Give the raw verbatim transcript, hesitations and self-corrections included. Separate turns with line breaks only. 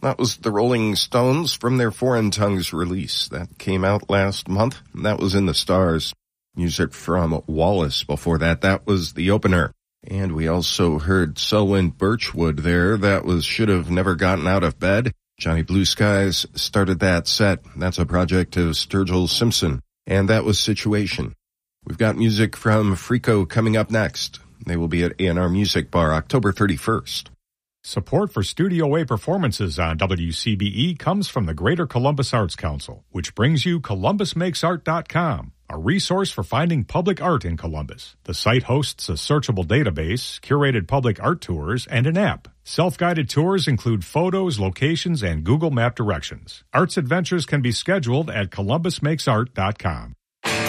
That was the Rolling Stones from their Foreign Tongues release. That came out last month. That was in the stars. Music from Wallace before that. That was the opener. And we also heard Selwyn Birchwood there. That was Should Have Never Gotten Out of Bed. Johnny Blue Skies started that set. That's a project of Sturgill Simpson. And that was Situation. We've got music from Frico coming up next. They will be at A and R Music Bar October thirty-first.
Support for Studio A performances on W C B E comes from the Greater Columbus Arts Council, which brings you Columbus Makes Art dot com, a resource for finding public art in Columbus. The site hosts a searchable database, curated public art tours, and an app. Self-guided tours include photos, locations, and Google Map directions. Arts adventures can be scheduled at Columbus Makes Art dot com.